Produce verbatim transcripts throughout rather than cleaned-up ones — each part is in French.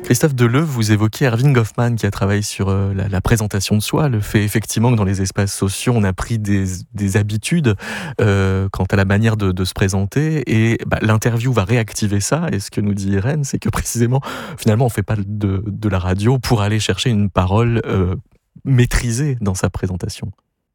Christophe Deleu, vous évoquez Erving Goffman qui a travaillé sur euh, la, la présentation de soi, le fait effectivement que dans les espaces sociaux, on a pris des, des habitudes euh, quant à la manière de, de se présenter, et bah, l'interview va réactiver ça. Et ce que nous dit Irène, c'est que précisément, finalement, on ne fait pas de, de la radio pour aller chercher une parole euh, maîtrisée dans sa présentation.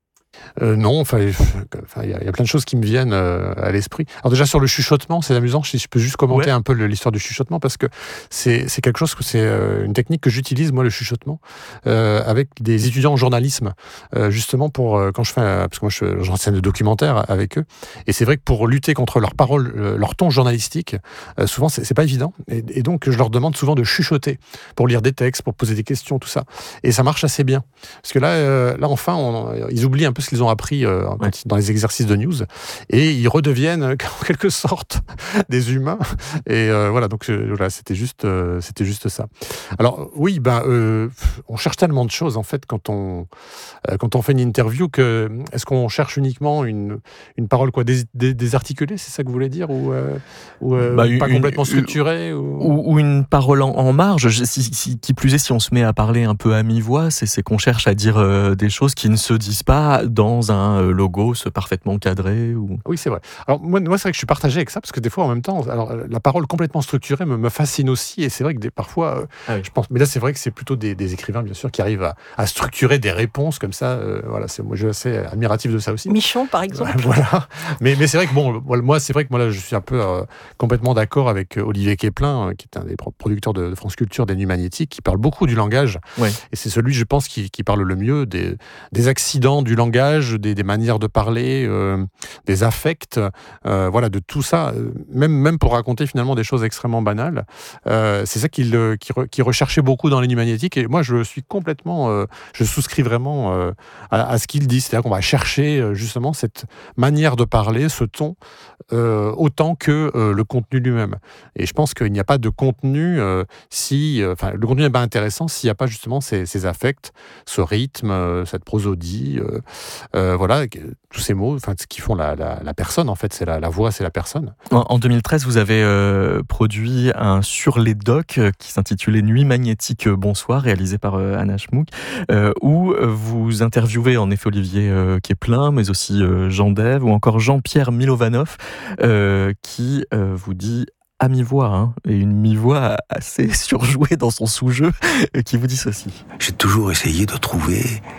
Euh, non, enfin, il y, y a plein de choses qui me viennent euh, à l'esprit. Alors déjà sur le chuchotement, c'est amusant. Si je peux juste commenter ouais. un peu le, l'histoire du chuchotement, parce que c'est, c'est quelque chose que c'est euh, une technique que j'utilise moi, le chuchotement, euh, avec des étudiants en journalisme, euh, justement pour euh, quand je fais, euh, parce que moi je, j'enseigne le documentaire avec eux, et c'est vrai que pour lutter contre leurs paroles, euh, leur ton journalistique, euh, souvent c'est, c'est pas évident, et, et donc je leur demande souvent de chuchoter pour lire des textes, pour poser des questions, tout ça, et ça marche assez bien, parce que là, euh, là enfin, on, ils oublient un peu ce qu'ils ont appris euh, ouais. dans les exercices de news, et ils redeviennent en quelque sorte des humains, et euh, voilà, donc euh, voilà, c'était juste, euh, c'était juste ça. Alors oui, ben, euh, on cherche tellement de choses en fait quand on, euh, quand on fait une interview, que est-ce qu'on cherche uniquement une, une parole quoi, dés, dés, désarticulée, c'est ça que vous voulez dire, ou, euh, ou euh, bah, pas une, complètement structurée, ou... Ou... ou une parole en, en marge, si, si, qui plus est, si on se met à parler un peu à mi-voix, c'est, c'est qu'on cherche à dire euh, des choses qui ne se disent pas dans un logo parfaitement cadré ou... Oui, c'est vrai. Alors moi, moi, c'est vrai que je suis partagé avec ça, parce que des fois, en même temps, alors, la parole complètement structurée me, me fascine aussi, et c'est vrai que des, parfois, euh, ah oui. je pense, mais là, c'est vrai que c'est plutôt des, des écrivains, bien sûr, qui arrivent à, à structurer des réponses comme ça. Euh, voilà, c'est, moi, je suis assez admiratif de ça aussi. Michon, par exemple. Voilà. Mais, mais c'est vrai que bon, moi, c'est vrai que moi, là, je suis un peu euh, complètement d'accord avec Olivier Keplin, euh, qui est un des producteurs de, de France Culture, des Nuits Magnétiques, qui parle beaucoup du langage. Ouais. Et c'est celui, je pense, qui, qui parle le mieux des, des accidents du langage, des, des manières de parler, euh, des affects, euh, voilà, de tout ça, même, même pour raconter finalement des choses extrêmement banales. Euh, c'est ça qu'il, qu'il, re, qu'il recherchait beaucoup dans les Nuits Magnétiques, et moi je suis complètement, euh, je souscris vraiment euh, à, à ce qu'il dit, c'est-à-dire qu'on va chercher euh, justement cette manière de parler, ce ton, euh, autant que euh, le contenu lui-même. Et je pense qu'il n'y a pas de contenu euh, si, enfin, euh, le contenu n'est pas intéressant s'il n'y a pas justement ces, ces affects, ce rythme, euh, cette prosodie, euh, euh, voilà, tous ces mots, enfin, ce qui font la, la, la personne, en fait, c'est la, la voix, c'est la personne. En, en deux mille treize, vous avez euh, produit un Sur les docs euh, qui s'intitulait Nuits magnétiques, euh, bonsoir, réalisé par euh, Anna Schmouk, euh, où vous interviewez en effet Olivier euh, Keplin, mais aussi euh, Jean Dève, ou encore Jean-Pierre Milovanov, euh, qui euh, vous dit à mi-voix, hein, et une mi-voix assez surjouée dans son sous-jeu, qui vous dit ceci. J'ai toujours essayé de trouver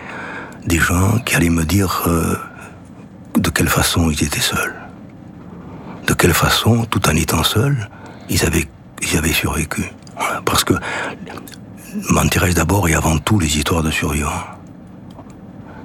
des gens qui allaient me dire euh, de quelle façon ils étaient seuls. De quelle façon, tout en étant seuls, ils avaient, ils avaient survécu. Voilà, parce que m'intéresse d'abord et avant tout les histoires de survivants. Pourquoi ?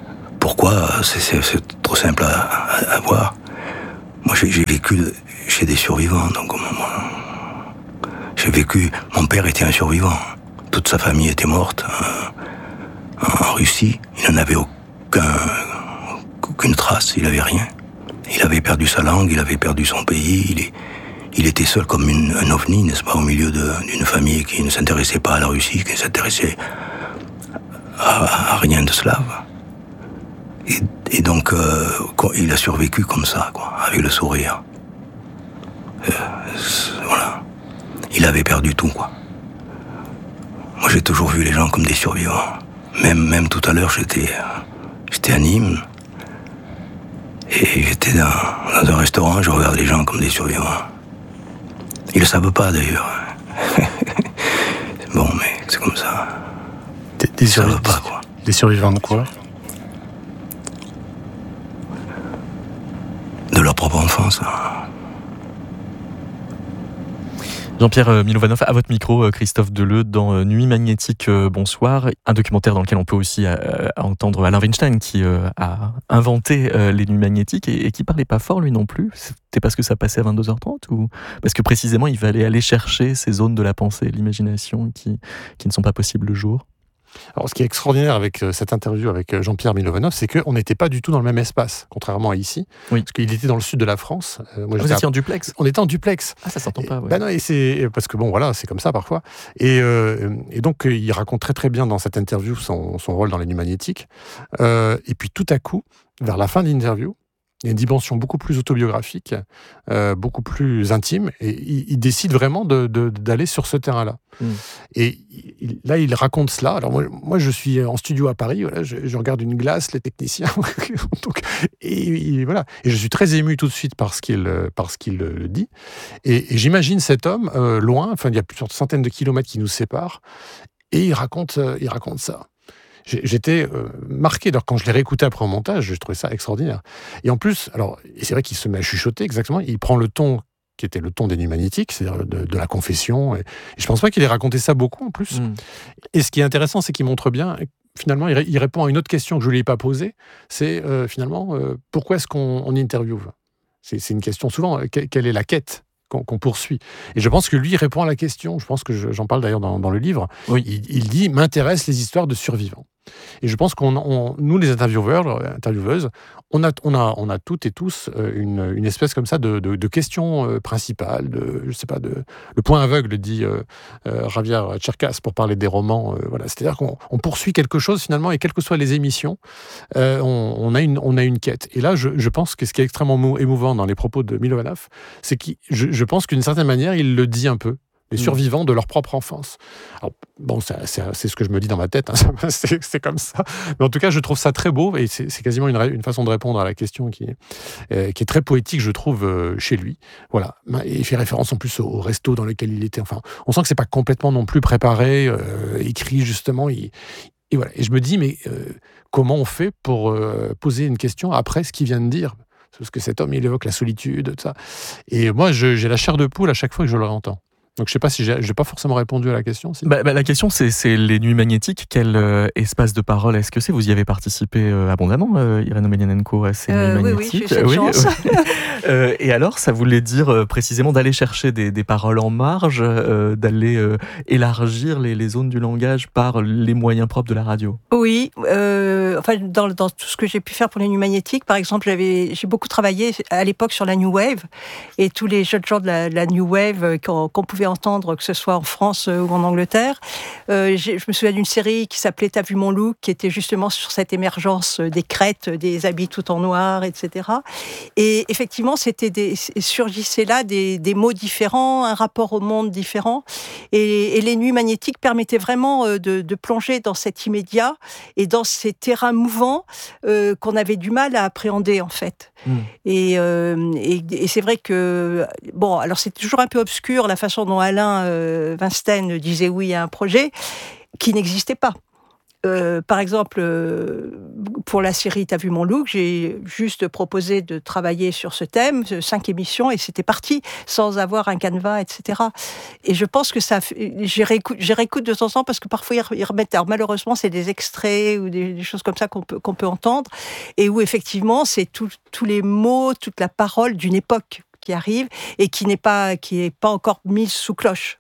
C'est, c'est, c'est trop simple à, à, à voir. Moi, j'ai, j'ai vécu chez des survivants. Donc, moi, j'ai vécu... Mon père était un survivant. Toute sa famille était morte euh, en Russie. Il n'en avait aucun, aucune trace. Il n'avait rien. Il avait perdu sa langue, il avait perdu son pays. Il, est, il était seul comme une, un ovni, n'est-ce pas, au milieu de, d'une famille qui ne s'intéressait pas à la Russie, qui ne s'intéressait à, à rien de slave. Et, et donc, euh, il a survécu comme ça, quoi, avec le sourire. Euh, voilà. Il avait perdu tout, quoi. Moi, j'ai toujours vu les gens comme des survivants. Même, même tout à l'heure, j'étais, j'étais à Nîmes. Et j'étais dans, dans un restaurant, je regarde les gens comme des survivants. Ils le savent pas, d'ailleurs. Bon, mais c'est comme ça. Des, des, survi- pas, quoi. Des survivants de quoi ? De leur propre enfance. Jean-Pierre Milovanov, à votre micro, Christophe Deleu, dans Nuits magnétiques, bonsoir. Un documentaire dans lequel on peut aussi euh, entendre Alain Weinstein, qui euh, a inventé euh, les nuits magnétiques et, et qui parlait pas fort, lui non plus. C'était parce que ça passait à vingt-deux heures trente ou parce que précisément, il fallait aller chercher ces zones de la pensée et de l'imagination qui, qui ne sont pas possibles le jour? Alors, ce qui est extraordinaire avec euh, cette interview avec euh, Jean-Pierre Milovanov, c'est qu'on n'était pas du tout dans le même espace, contrairement à ici. Oui. Parce qu'il était dans le sud de la France. Euh, moi, ah, vous étiez à... en duplex ? On était en duplex. Ah, ça s'entend et, pas, ouais. Ben non, et c'est... Parce que bon, voilà, c'est comme ça parfois. Et, euh, et donc, euh, il raconte très très bien dans cette interview son, son rôle dans les Nuits magnétiques. Euh, et puis, tout à coup, vers la fin de l'interview, Il y a une dimension beaucoup plus autobiographique, euh, beaucoup plus intime, et il, il décide vraiment de, de, d'aller sur ce terrain-là. Mmh. Et il, là, il raconte cela. Alors moi, moi, je suis en studio à Paris, voilà, je, je regarde une glace, les techniciens, donc, et, et voilà. Et je suis très ému tout de suite par ce qu'il, par ce qu'il le dit. Et, et j'imagine cet homme euh, loin, enfin, il y a plusieurs centaines de kilomètres qui nous séparent, et il raconte, euh, il raconte ça. J'étais euh, marqué. Alors, quand je l'ai réécouté après au montage, je trouvais ça extraordinaire. Et en plus, alors, et c'est vrai qu'il se met à chuchoter exactement. Il prend le ton qui était le ton des Nuits Magnétiques, c'est-à-dire de, de la confession. Et, et je pense pas qu'il ait raconté ça beaucoup en plus. Mmh. Et ce qui est intéressant, c'est qu'il montre bien. Finalement, il, il répond à une autre question que je lui ai pas posée. C'est euh, finalement euh, pourquoi est-ce qu'on on interviewe. C'est, c'est une question souvent. Quelle est la quête qu'on, qu'on poursuit. Et je pense que lui, il répond à la question. Je pense que je, j'en parle d'ailleurs dans, dans le livre. Oui. Il, il dit m'intéressent les histoires de survivants. Et je pense qu'on, on, nous, les intervieweurs, intervieweuses, on a, on a, on a toutes et tous une, une espèce comme ça de, de, de question euh, principale, de, je sais pas, de, le point aveugle, dit euh, euh, Javier Cercas pour parler des romans. Euh, voilà, c'est-à-dire qu'on on poursuit quelque chose finalement, et quelles que soient les émissions, euh, on, on a une, on a une quête. Et là, je, je pense que ce qui est extrêmement émouvant dans les propos de Milovanov, c'est que je, je pense qu'une certaine manière, il le dit un peu. Les survivants de leur propre enfance. Alors, bon, c'est, c'est, c'est ce que je me dis dans ma tête, hein, c'est, c'est comme ça. Mais en tout cas, je trouve ça très beau, et c'est, c'est quasiment une, une façon de répondre à la question qui est, euh, qui est très poétique, je trouve, euh, chez lui. Voilà. Et il fait référence en plus au, au resto dans lequel il était. Enfin, on sent que c'est pas complètement non plus préparé, euh, écrit justement. Il, et voilà. Et je me dis, mais euh, comment on fait pour euh, poser une question après ce qu'il vient de dire ? Parce que cet homme, il évoque la solitude, tout ça. Et moi, je, j'ai la chair de poule à chaque fois que je le réentends. Donc je ne sais pas si j'ai, j'ai pas forcément répondu à la question. Si. Bah, bah, la question c'est, c'est les Nuits Magnétiques. Quel euh, espace de parole est-ce que c'est ? Vous y avez participé euh, abondamment, euh, Irène Omelianenko, à ces euh, Nuits oui, Magnétiques. Oui, oui, j'ai eu cette chance. euh, et alors, ça voulait dire euh, précisément d'aller chercher des, des paroles en marge, euh, d'aller euh, élargir les, les zones du langage par les moyens propres de la radio. Oui, euh, enfin dans, dans tout ce que j'ai pu faire pour les Nuits Magnétiques, par exemple, j'avais, j'ai beaucoup travaillé à l'époque sur la New Wave, et tous les jeunes gens de la, la New Wave qu'on, qu'on pouvait entendre, que ce soit en France ou en Angleterre. Euh, je me souviens d'une série qui s'appelait T'as vu mon look, qui était justement sur cette émergence des crêtes, des habits tout en noir, et cetera. Et effectivement, c'était des, surgissaient là des, des mots différents, un rapport au monde différent. Et, et les Nuits Magnétiques permettaient vraiment de, de plonger dans cet immédiat et dans ces terrains mouvants euh, qu'on avait du mal à appréhender, en fait. Mmh. Et, euh, et, et c'est vrai que, bon, alors c'est toujours un peu obscur la façon dont Alain euh, Weinstein disait oui à un projet qui n'existait pas. Euh, par exemple, euh, pour la série T'as vu mon look, j'ai juste proposé de travailler sur ce thème, cinq émissions, et c'était parti, sans avoir un canevas, et cetera. Et je pense que ça, j'y réécoute, j'y réécoute de temps en temps, parce que parfois ils remettent, alors malheureusement c'est des extraits ou des, des choses comme ça qu'on peut, qu'on peut entendre, et où effectivement c'est tous les mots, toute la parole d'une époque qui arrive, et qui n'est pas, qui n'est pas encore mise sous cloche.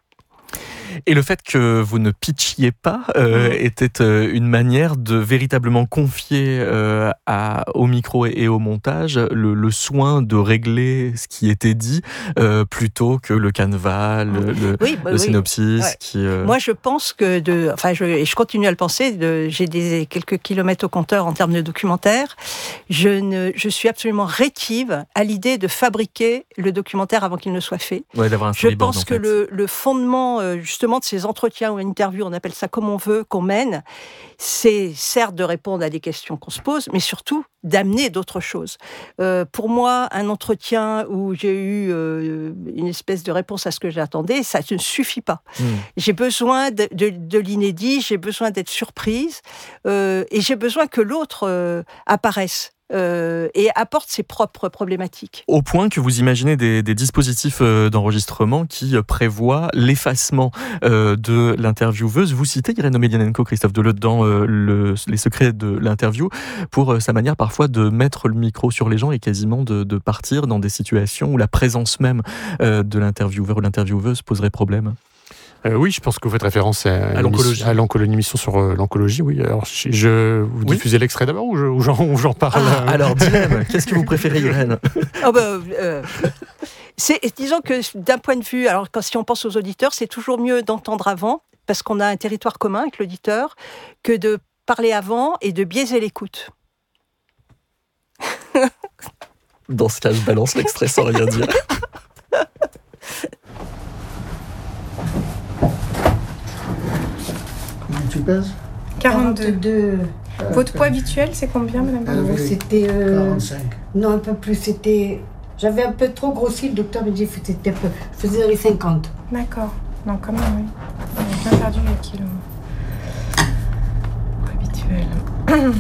Et le fait que vous ne pitchiez pas euh, mmh. était euh, une manière de véritablement confier euh, à, au micro et, et au montage le, le soin de régler ce qui était dit euh, plutôt que le canevas, le, le, oui, bah, le oui. synopsis. Ouais. Qui, euh... Moi, je pense que, de, enfin, je, et je continue à le penser, de, j'ai des, quelques kilomètres au compteur en termes de documentaire. Je, ne, je suis absolument rétive à l'idée de fabriquer le documentaire avant qu'il ne soit fait. Ouais, d'avoir un je pense en que fait. le, le fondement, euh, justement, de ces entretiens ou interviews, on appelle ça comme on veut, qu'on mène, c'est certes de répondre à des questions qu'on se pose, mais surtout d'amener d'autres choses. Euh, pour moi, un entretien où j'ai eu euh, une espèce de réponse à ce que j'attendais, ça ne suffit pas. Mmh. J'ai besoin de, de, de l'inédit, j'ai besoin d'être surprise, euh, et j'ai besoin que l'autre euh, apparaisse. Euh, et apporte ses propres problématiques. Au point que vous imaginez des, des dispositifs euh, d'enregistrement qui euh, prévoient l'effacement euh, de l'intervieweuse. Vous citez Irène Omelianenko, Christophe Deleutre, dans euh, le, les secrets de l'interview, pour euh, sa manière parfois de mettre le micro sur les gens et quasiment de, de partir dans des situations où la présence même euh, de l'intervieweur ou l'intervieweuse poserait problème. Euh, oui, je pense que vous faites référence à, à l'oncologie. À l'oncologie, émission sur euh, l'oncologie, oui. Alors, je, je vous oui. diffusez l'extrait d'abord ou, je, ou, j'en, ou j'en parle ah, euh... Alors, dilemme, qu'est-ce que vous préférez, Irène ? oh bah, euh, c'est, disons que d'un point de vue, alors quand si on pense aux auditeurs, c'est toujours mieux d'entendre avant, parce qu'on a un territoire commun avec l'auditeur, que de parler avant et de biaiser l'écoute. Dans ce cas, je balance l'extrait sans rien dire. Tu pèses quarante-deux. quarante-deux. Votre poids habituel, c'est combien, madame? Euh, C'était. Euh, quarante-cinq. non, un peu plus. C'était. J'avais un peu trop grossi. Le docteur me dit que c'était peu. Je faisais dans les cinquante. D'accord. Non, quand même, oui. On a bien perdu les kilos. Poids habituel.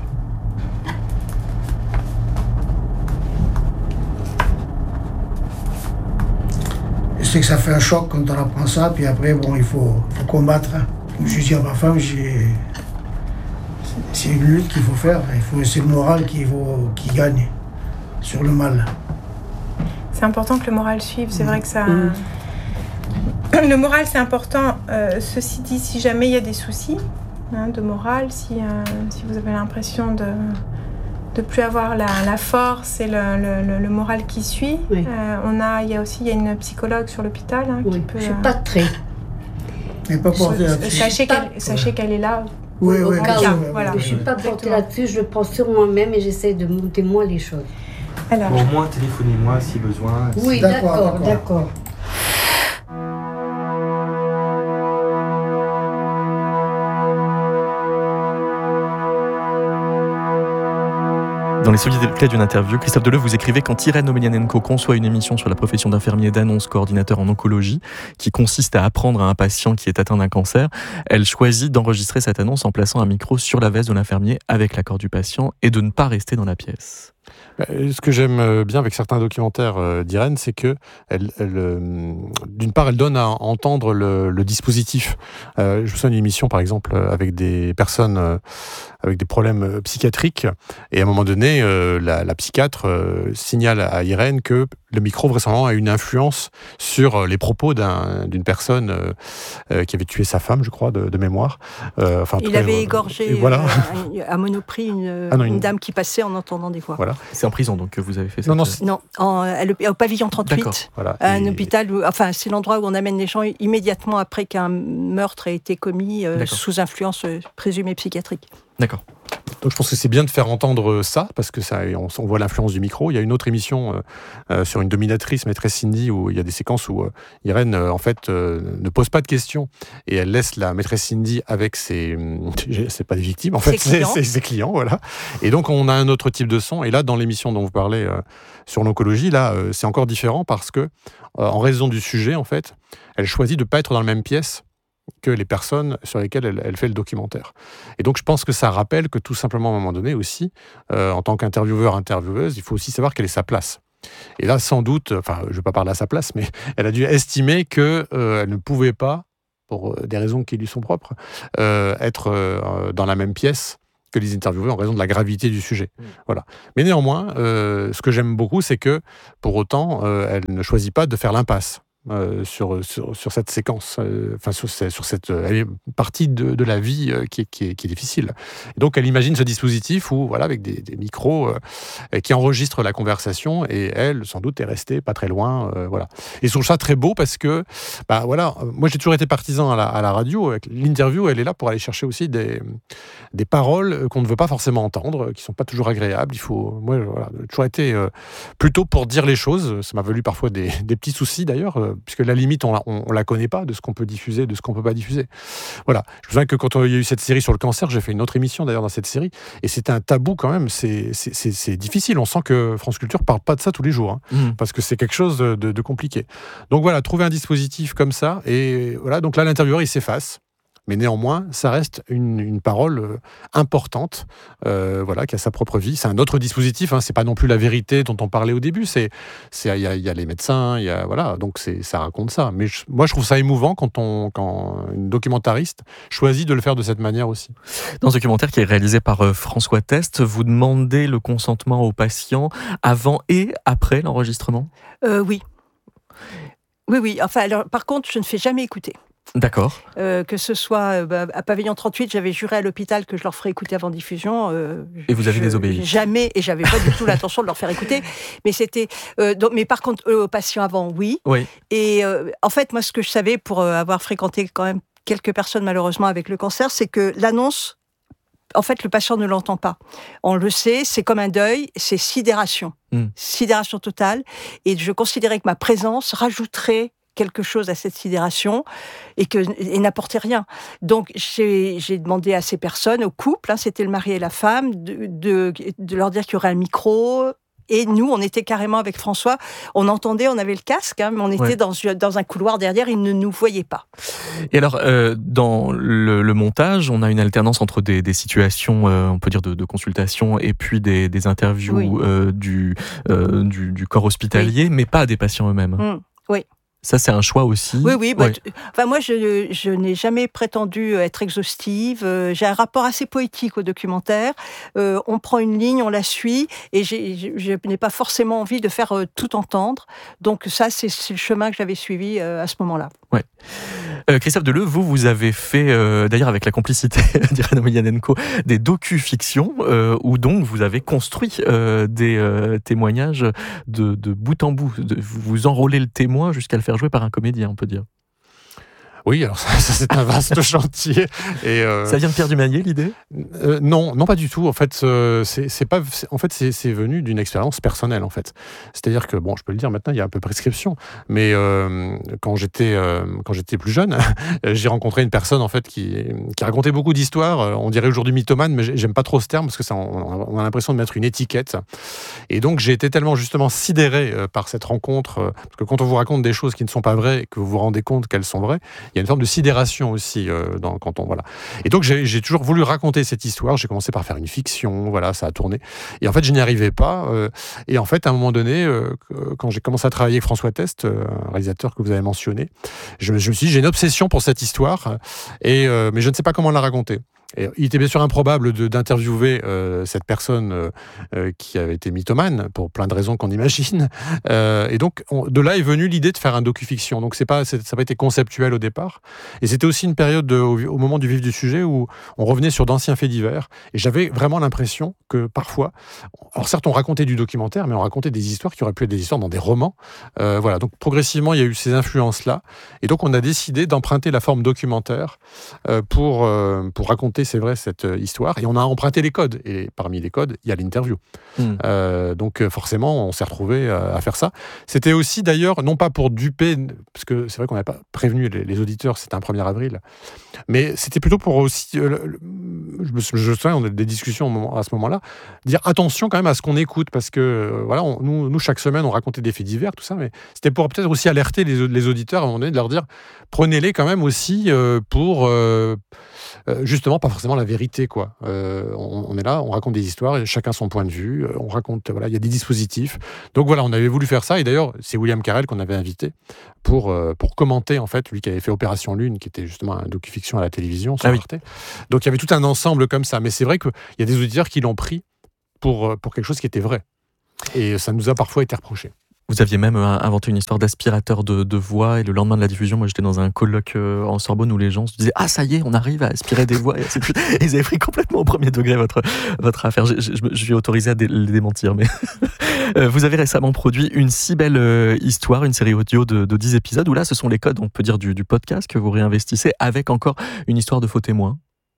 Je sais que ça fait un choc quand on apprend ça, puis après, bon, il faut, faut combattre. Comme je dis à ma femme, j'ai... c'est une lutte qu'il faut faire. Il faut, c'est le moral qui, faut, qui gagne sur le mal. C'est important que le moral suive. C'est mmh. vrai que ça... Mmh. Le moral, c'est important. Euh, ceci dit, si jamais il y a des soucis hein, de morale, si, euh, si vous avez l'impression de de plus avoir la, la force et le, le, le moral qui suit, oui. euh, on a, il y a aussi il y a une psychologue sur l'hôpital hein, oui. qui peut... Je suis pas très... Mais pas portée là-dessus. Sachez qu'elle, sachez qu'elle est là. Oui, oui, cas, oui, oui, voilà. Je ne suis pas portée là-dessus, je le prends sur moi-même et j'essaie de monter moins les choses. Alors, bon, au moins, téléphonez-moi si besoin. Oui, d'accord, d'accord. d'accord. Dans les solides clés d'une interview, Christophe Deleu, vous écrivez: quand Irène Omelianenko conçoit une émission sur la profession d'infirmier d'annonce coordinateur en oncologie, qui consiste à apprendre à un patient qui est atteint d'un cancer, elle choisit d'enregistrer cette annonce en plaçant un micro sur la veste de l'infirmier avec l'accord du patient et de ne pas rester dans la pièce. Ce que j'aime bien avec certains documentaires d'Irène, c'est que elle, elle, d'une part, elle donne à entendre le, le dispositif. Euh, je me souviens d'une émission, par exemple, avec des personnes euh, avec des problèmes psychiatriques, et à un moment donné, euh, la, la psychiatre euh, signale à Irène que le micro, vraisemblablement, a une influence sur les propos d'un, d'une personne euh, euh, qui avait tué sa femme, je crois, de, de mémoire. Euh, enfin, Il avait euh, égorgé voilà. euh, à Monoprix une, ah non, une, une dame qui passait en entendant des voix. Voilà. C'est en prison donc que vous avez fait ça? Non, non, non en, au pavillon trente-huit, voilà. un et... hôpital où, enfin, c'est l'endroit où on amène les gens immédiatement après qu'un meurtre ait été commis euh, sous influence euh, présumée psychiatrique. D'accord. Donc je pense que c'est bien de faire entendre ça, parce que ça, on, on voit l'influence du micro. Il y a une autre émission euh, euh, sur une dominatrice, maîtresse Cindy, où il y a des séquences où euh, Irène, euh, en fait, euh, ne pose pas de questions, et elle laisse la maîtresse Cindy avec ses... C'est pas des victimes, en fait, ses clients. C'est, c'est ses clients, voilà. Et donc on a un autre type de son, et là, dans l'émission dont vous parlez euh, sur l'oncologie, là, euh, c'est encore différent, parce que, euh, en raison du sujet, en fait, elle choisit de ne pas être dans la même pièce que les personnes sur lesquelles elle, elle fait le documentaire. Et donc je pense que ça rappelle que tout simplement à un moment donné aussi, euh, en tant qu'intervieweur, intervieweuse, il faut aussi savoir quelle est sa place. Et là, sans doute, enfin je ne vais pas parler à sa place, mais elle a dû estimer qu'elle euh, ne pouvait pas, pour des raisons qui lui sont propres, euh, être euh, dans la même pièce que les intervieweurs en raison de la gravité du sujet. Mmh. Voilà. Mais néanmoins, euh, ce que j'aime beaucoup, c'est que pour autant, euh, elle ne choisit pas de faire l'impasse. Euh, sur, sur, sur cette séquence, euh, enfin sur, sur cette euh, partie de, de la vie euh, qui, est, qui, est, qui est difficile. Et donc elle imagine ce dispositif où, voilà, avec des, des micros euh, qui enregistrent la conversation, et elle, sans doute, est restée pas très loin. Euh, voilà. Et je trouve ça très beau parce que, bah, voilà, moi j'ai toujours été partisan à la, à la radio. Avec l'interview, elle est là pour aller chercher aussi des, des paroles qu'on ne veut pas forcément entendre, qui ne sont pas toujours agréables. Il faut, moi, voilà, j'ai toujours été euh, plutôt pour dire les choses. Ça m'a valu parfois des, des petits soucis d'ailleurs. Euh, puisque la limite, on la, on, on la connaît pas de ce qu'on peut diffuser, de ce qu'on peut pas diffuser. Voilà. Je me souviens que quand il y a eu cette série sur le cancer, j'ai fait une autre émission d'ailleurs dans cette série, et c'était un tabou quand même. C'est, c'est, c'est, c'est difficile. On sent que France Culture parle pas de ça tous les jours, hein, mmh. parce que c'est quelque chose de, de, de compliqué. Donc voilà, trouver un dispositif comme ça, et voilà. Donc là, l'intervieweur, il s'efface. Mais néanmoins, ça reste une, une parole euh, importante, euh, voilà, qui a sa propre vie. C'est un autre dispositif, hein, c'est pas non plus la vérité dont on parlait au début. C'est, c'est, il y a, y a les médecins, il y a, voilà, donc c'est, ça raconte ça. Mais je, moi, je trouve ça émouvant quand on, quand une documentariste choisit de le faire de cette manière aussi. Dans ce documentaire qui est réalisé par euh, François Test, vous demandez le consentement aux patients avant et après l'enregistrement ? euh, Oui, oui, oui. Enfin, alors, par contre, je ne fais jamais écouter. D'accord. Euh, que ce soit euh, bah, à Pavillon trente-huit, j'avais juré à l'hôpital que je leur ferais écouter avant diffusion. Euh, et vous avez je, désobéi ? Jamais, et j'avais pas du tout l'intention de leur faire écouter. Mais c'était, euh, donc, mais par contre, eux, aux patients avant, oui. Oui. Et euh, en fait, moi, ce que je savais pour euh, avoir fréquenté quand même quelques personnes malheureusement avec le cancer, c'est que l'annonce En fait, le patient ne l'entend pas. On le sait, c'est comme un deuil, c'est sidération. Mmh. Sidération totale. Et je considérais que ma présence rajouterait quelque chose à cette sidération et, que, et n'apportait rien. Donc, j'ai, j'ai demandé à ces personnes, au couple, hein, c'était le mari et la femme, de, de, de leur dire qu'il y aurait un micro. Et nous, on était carrément avec François, on entendait, on avait le casque, hein, mais on était ouais. dans, dans un couloir derrière, il ne nous voyait pas. Et alors, euh, dans le, le montage, on a une alternance entre des, des situations, euh, on peut dire, de, de consultation et puis des, des interviews oui. euh, du, euh, du, du corps hospitalier, oui. mais pas des patients eux-mêmes. Mmh, oui. Ça, c'est un choix aussi. Oui, oui. Bah, ouais. t- enfin, moi, je, je n'ai jamais prétendu être exhaustive. Euh, j'ai un rapport assez poétique au documentaire. Euh, on prend une ligne, on la suit, et j'ai, je, je n'ai pas forcément envie de faire euh, tout entendre. Donc ça, c'est, c'est le chemin que j'avais suivi euh, à ce moment-là. Ouais. Euh, Christophe Deleu, vous, vous avez fait, euh, d'ailleurs avec la complicité d'Irène Emelianenko, des docu-fictions euh, où donc vous avez construit euh, des euh, témoignages de, de bout en bout. De, vous enrôlez le témoin jusqu'à le faire jouer par un comédien, on peut dire. Oui, alors ça, ça c'est un vaste chantier. Et euh, ça vient de Pierre Dumanier, l'idée ? euh, Non, non pas du tout. En fait, euh, c'est, c'est pas. C'est, en fait, c'est, c'est venu d'une expérience personnelle. En fait, c'est-à-dire que bon, je peux le dire maintenant, il y a un peu prescription. Mais euh, quand j'étais euh, quand j'étais plus jeune, j'ai rencontré une personne en fait qui qui racontait beaucoup d'histoires. On dirait aujourd'hui mythomane, mais j'aime pas trop ce terme parce que ça, on a l'impression de mettre une étiquette. Et donc, j'ai été tellement justement sidéré par cette rencontre parce que quand on vous raconte des choses qui ne sont pas vraies et que vous vous rendez compte qu'elles sont vraies, il y a une forme de sidération aussi euh, dans, quand on voilà. Et donc j'ai, j'ai toujours voulu raconter cette histoire. J'ai commencé par faire une fiction, voilà, ça a tourné. Et en fait, je n'y arrivais pas. Euh, et en fait, à un moment donné, euh, quand j'ai commencé à travailler avec François Test, euh, un réalisateur que vous avez mentionné, je, je me suis dit j'ai une obsession pour cette histoire, et euh, mais je ne sais pas comment la raconter. Et il était bien sûr improbable de, d'interviewer euh, cette personne euh, euh, qui avait été mythomane, pour plein de raisons qu'on imagine. Euh, et donc, on, de là est venue l'idée de faire un docu-fiction. Donc, c'est pas, c'est, ça n'a pas été conceptuel au départ. Et c'était aussi une période, de, au, au moment du vif du sujet, où on revenait sur d'anciens faits divers. Et j'avais vraiment l'impression que parfois, alors certes, on racontait du documentaire, mais on racontait des histoires qui auraient pu être des histoires dans des romans. Euh, voilà. Donc, progressivement, il y a eu ces influences-là. Et donc, on a décidé d'emprunter la forme documentaire euh, pour, euh, pour raconter, c'est vrai, cette histoire. Et on a emprunté les codes. Et parmi les codes, il y a l'interview. Mmh. Euh, donc forcément, on s'est retrouvés à faire ça. C'était aussi d'ailleurs, non pas pour duper, parce que c'est vrai qu'on n'avait pas prévenu les, les auditeurs, c'était un premier avril, mais c'était plutôt pour aussi, euh, le, je me je souviens, on a des discussions à ce moment-là, dire attention quand même à ce qu'on écoute, parce que euh, voilà, on, nous, nous, chaque semaine, on racontait des faits divers, tout ça, mais c'était pour peut-être aussi alerter les, les auditeurs à un moment donné, de leur dire, prenez-les quand même aussi euh, pour... Euh, Euh, justement, pas forcément la vérité, quoi. Euh, on, on est là, on raconte des histoires, et chacun son point de vue, on raconte, voilà, il y a des dispositifs. Donc voilà, on avait voulu faire ça, et d'ailleurs, c'est William Carrel qu'on avait invité pour, euh, pour commenter, en fait, lui qui avait fait Opération Lune, qui était justement un docu-fiction à la télévision, sur ah Arte. Oui. Donc il y avait tout un ensemble comme ça, mais c'est vrai qu'il y a des auditeurs qui l'ont pris pour, pour quelque chose qui était vrai. Et ça nous a parfois été reproché. Vous aviez même inventé une histoire d'aspirateur de, de voix, et le lendemain de la diffusion, moi j'étais dans un colloque euh, en Sorbonne où les gens se disaient « Ah, ça y est, on arrive à aspirer des voix !» Et ils avaient pris complètement au premier degré votre, votre affaire. Je, je, je suis autorisé à dé, les démentir, mais vous avez récemment produit une si belle euh, histoire, une série audio de, de dix épisodes, où là, ce sont les codes, on peut dire, du, du podcast que vous réinvestissez, avec encore une histoire de faux témoins.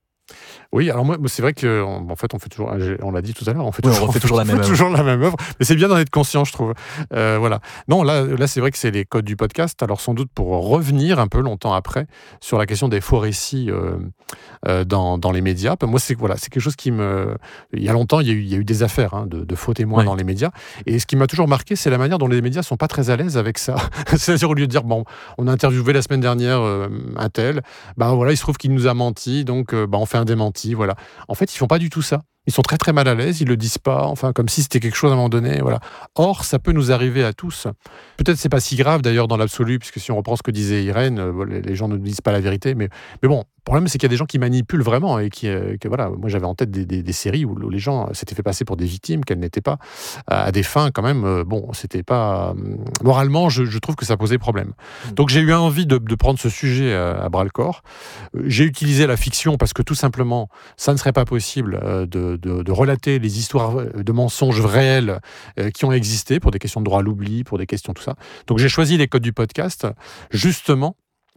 Oui, alors moi, c'est vrai que en fait, on fait toujours, on l'a dit tout à l'heure, on fait oui, toujours, on fait toujours, on fait, la, même toujours la même œuvre. Mais c'est bien d'en être conscient, je trouve. Euh, voilà. Non, là, là, c'est vrai que c'est les codes du podcast. Alors sans doute pour revenir un peu longtemps après sur la question des faux récits euh, euh, dans, dans les médias. Moi, c'est voilà, c'est quelque chose qui me. Il y a longtemps, il y a eu, il y a eu des affaires hein, de, de faux témoins ouais. dans les médias. Et ce qui m'a toujours marqué, c'est la manière dont les médias sont pas très à l'aise avec ça. C'est-à-dire au lieu de dire bon, on a interviewé la semaine dernière euh, un tel, bah voilà, il se trouve qu'il nous a menti, donc euh, bah on fait un démenti, voilà. En fait, ils font pas du tout ça. Ils sont très très mal à l'aise, ils le disent pas, enfin comme si c'était quelque chose à un moment donné, voilà. Or, ça peut nous arriver à tous. Peut-être c'est pas si grave d'ailleurs dans l'absolu, puisque si on reprend ce que disait Irène, euh, les gens ne disent pas la vérité, mais mais bon, le problème c'est qu'il y a des gens qui manipulent vraiment et qui, euh, que voilà, moi j'avais en tête des, des, des séries où, où les gens s'étaient fait passer pour des victimes qu'elles n'étaient pas, à des fins quand même. Euh, bon, c'était pas euh, moralement, je, je trouve que ça posait problème. Donc j'ai eu envie de, de prendre ce sujet à, à bras le corps. J'ai utilisé la fiction parce que tout simplement, ça ne serait pas possible euh, de De, de relater les histoires de mensonges réels euh, qui ont existé pour des questions de droit à l'oubli, pour des questions tout ça. Donc j'ai choisi les codes du podcast justement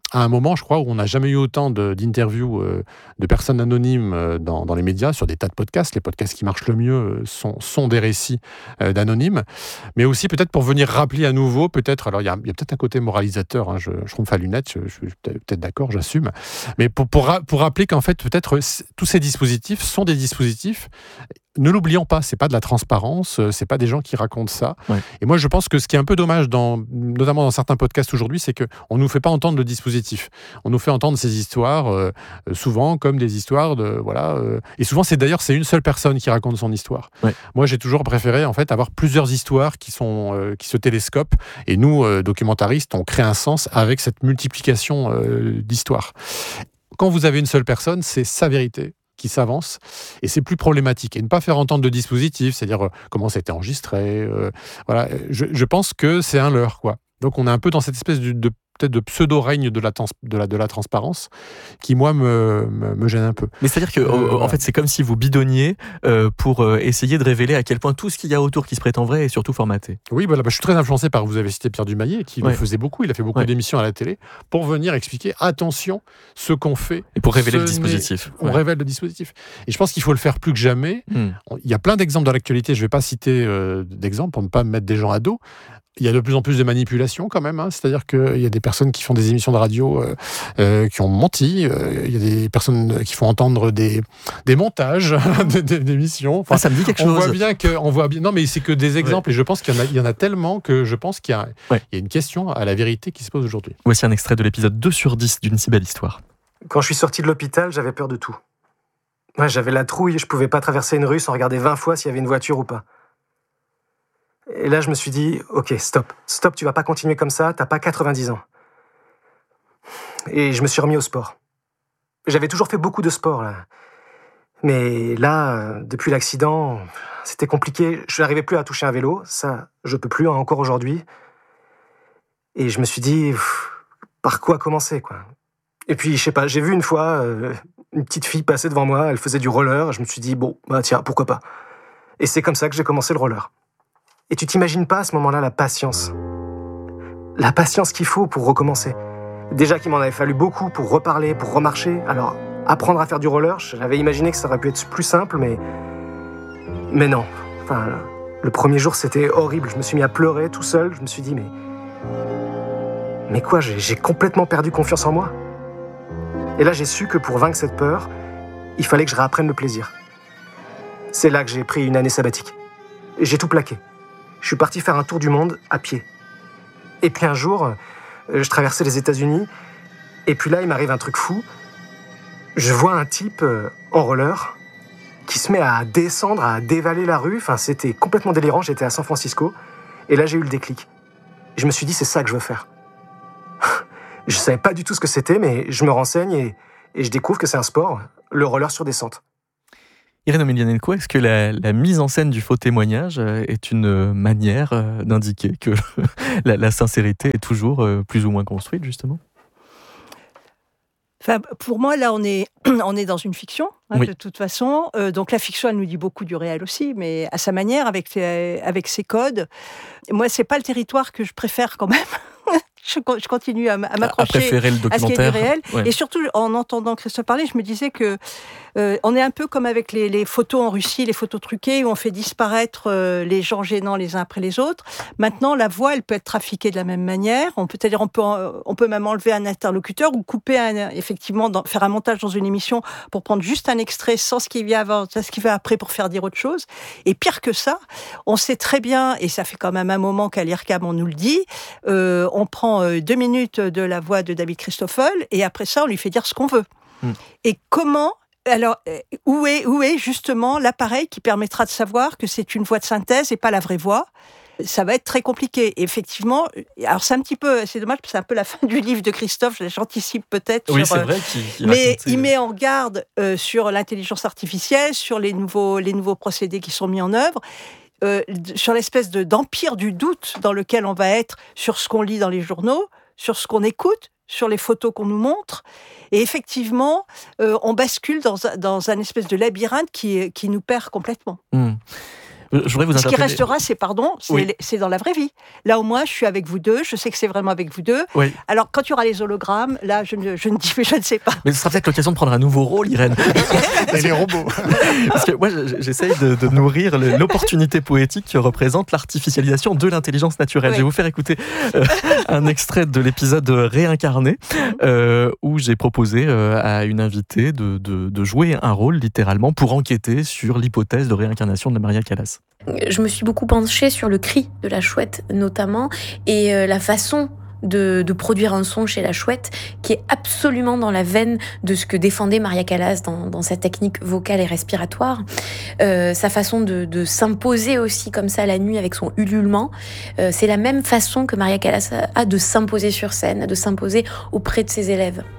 à un moment, je crois, où on n'a jamais eu autant de, d'interviews euh, de personnes anonymes euh, dans, dans les médias, sur des tas de podcasts. Les podcasts qui marchent le mieux euh, sont, sont des récits euh, d'anonymes. Mais aussi peut-être pour venir rappeler à nouveau, peut-être, alors il y a, y a peut-être un côté moralisateur, hein, je, je trompe à lunettes, je, je suis peut-être d'accord, j'assume, mais pour, pour, pour rappeler qu'en fait, peut-être, tous ces dispositifs sont des dispositifs. Ne l'oublions pas, c'est pas de la transparence, c'est pas des gens qui racontent ça. Ouais. Et moi, je pense que ce qui est un peu dommage, dans, notamment dans certains podcasts aujourd'hui, c'est qu'on nous fait pas entendre le dispositif. On nous fait entendre ces histoires euh, souvent comme des histoires de voilà. Euh, et souvent, c'est d'ailleurs c'est une seule personne qui raconte son histoire. Ouais. Moi, j'ai toujours préféré en fait avoir plusieurs histoires qui sont euh, qui se télescopent. Et nous, euh, documentaristes, on crée un sens avec cette multiplication euh, d'histoires. Quand vous avez une seule personne, c'est sa vérité qui s'avance, et c'est plus problématique. Et ne pas faire entendre de dispositif, c'est-à-dire euh, comment ça a été enregistré, euh, voilà, je, je pense que c'est un leurre, quoi. Donc on est un peu dans cette espèce de, de peut-être de pseudo-règne de la, trans, de, la, de la transparence qui, moi, me, me, me gêne un peu. Mais c'est-à-dire que, euh, en fait, c'est comme si vous bidonniez euh, pour euh, essayer de révéler à quel point tout ce qu'il y a autour qui se prétend vrai est surtout formaté. Oui, voilà, bah, je suis très influencé par, vous avez cité Pierre Dumaillet, qui ouais. le faisait beaucoup, il a fait beaucoup ouais. d'émissions à la télé, pour venir expliquer, attention, ce qu'on fait. Et pour révéler le dispositif. On ouais. révèle le dispositif. Et je pense qu'il faut le faire plus que jamais. Hmm. Il y a plein d'exemples dans l'actualité, je ne vais pas citer euh, d'exemples pour ne pas mettre des gens à dos. Il y a de plus en plus de manipulation quand même, hein. C'est-à-dire qu'il y a des personnes qui font des émissions de radio euh, euh, qui ont menti, euh, il y a des personnes qui font entendre des, des montages d'émissions. Enfin, ah, ça me dit quelque on chose. Voit bien que, on voit bien, non mais c'est que des exemples, ouais. et je pense qu'il y en a, il y en a tellement que je pense qu'il y a, ouais. il y a une question à la vérité qui se pose aujourd'hui. Voici un extrait de l'épisode deux sur dix d'une si belle histoire. Quand je suis sorti de l'hôpital, j'avais peur de tout. Ouais, j'avais la trouille, je pouvais pas traverser une rue sans regarder vingt fois s'il y avait une voiture ou pas. Et là, je me suis dit, ok, stop, stop, tu vas pas continuer comme ça, t'as pas quatre-vingt-dix ans. Et je me suis remis au sport. J'avais toujours fait beaucoup de sport, là. Mais là, depuis l'accident, c'était compliqué. Je n'arrivais plus à toucher un vélo, ça, je peux plus, hein, encore aujourd'hui. Et je me suis dit, pff, par quoi commencer, quoi. Et puis, je sais pas, j'ai vu une fois euh, une petite fille passer devant moi, elle faisait du roller, je me suis dit, bon, bah tiens, pourquoi pas. Et c'est comme ça que j'ai commencé le roller. Et tu t'imagines pas à ce moment-là la patience. La patience qu'il faut pour recommencer. Déjà qu'il m'en avait fallu beaucoup pour reparler, pour remarcher. Alors, apprendre à faire du roller, j'avais imaginé que ça aurait pu être plus simple, mais... Mais non. Enfin, le premier jour, c'était horrible. Je me suis mis à pleurer tout seul. Je me suis dit, mais... Mais quoi, j'ai, j'ai complètement perdu confiance en moi. Et là, j'ai su que pour vaincre cette peur, il fallait que je réapprenne le plaisir. C'est là que j'ai pris une année sabbatique. Et j'ai tout plaqué. Je suis parti faire un tour du monde à pied. Et puis un jour, je traversais les États-Unis, et puis là, il m'arrive un truc fou. Je vois un type en roller qui se met à descendre, à dévaler la rue. Enfin, c'était complètement délirant. J'étais à San Francisco, et là, j'ai eu le déclic. Je me suis dit, c'est ça que je veux faire. Je savais pas du tout ce que c'était, mais je me renseigne et, et je découvre que c'est un sport, le roller sur descente. Irène Omelianenko, est-ce que la, la mise en scène du faux témoignage est une manière d'indiquer que la, la sincérité est toujours plus ou moins construite, justement ? Enfin, pour moi, là, on est, on est dans une fiction, hein, oui. de toute façon. Euh, donc, la fiction, elle nous dit beaucoup du réel aussi, mais à sa manière, avec ses, avec ses codes. Et moi, c'est pas le territoire que je préfère quand même. Je, je continue à, à m'accrocher à, à, le documentaire. à ce qui est du réel. Ouais. Et surtout, en entendant Christophe parler, je me disais que euh, on est un peu comme avec les, les photos en Russie, les photos truquées, où on fait disparaître euh, les gens gênants les uns après les autres. Maintenant, la voix, elle peut être trafiquée de la même manière. On peut, c'est-à-dire, on peut, on peut même enlever un interlocuteur ou couper, un, effectivement, dans, faire un montage dans une émission pour prendre juste un extrait sans ce qui vient avant, sans ce qui va après pour faire dire autre chose. Et pire que ça, on sait très bien, et ça fait quand même un moment qu'à l'I R C A M on nous le dit, euh, on prend deux minutes de la voix de David Christoffel et après ça, on lui fait dire ce qu'on veut. Mmh. Et comment... Alors, où est, où est justement l'appareil qui permettra de savoir que c'est une voix de synthèse et pas la vraie voix ? Ça va être très compliqué. Et effectivement, alors c'est un petit peu, c'est dommage, c'est un peu la fin du livre de Christophe, j'anticipe peut-être. Oui, sur, c'est vrai qu'il, qu'il mais racontait... il met en garde euh, sur l'intelligence artificielle, sur les nouveaux, les nouveaux procédés qui sont mis en œuvre. Euh, sur l'espèce de, d'empire du doute dans lequel on va être sur ce qu'on lit dans les journaux, sur ce qu'on écoute, sur les photos qu'on nous montre. Et effectivement, euh, on bascule dans, dans un espèce de labyrinthe qui, qui nous perd complètement. Mmh. Je voudrais vous Ce qui interpeller. restera, c'est pardon, c'est, Oui. c'est dans la vraie vie. Là, au moins, je suis avec vous deux. Je sais que c'est vraiment avec vous deux. Oui. Alors, quand il y aura les hologrammes, là, je ne, je ne dis, je ne sais pas. Mais ce sera peut-être l'occasion de prendre un nouveau rôle, Irène. Et les robots. Parce que moi, j'essaye de, de nourrir le- l'opportunité poétique que représente l'artificialisation de l'intelligence naturelle. Oui. Je vais vous faire écouter euh, un extrait de l'épisode Réincarné, euh, où j'ai proposé euh, à une invitée de, de, de jouer un rôle, littéralement, pour enquêter sur l'hypothèse de réincarnation de Maria Callas. Je me suis beaucoup penchée sur le cri de la chouette, notamment, et euh, la façon de, de produire un son chez la chouette qui est absolument dans la veine de ce que défendait Maria Callas dans, dans sa technique vocale et respiratoire. Euh, sa façon de, de s'imposer aussi comme ça la nuit avec son ululement, euh, c'est la même façon que Maria Callas a de s'imposer sur scène, de s'imposer auprès de ses élèves.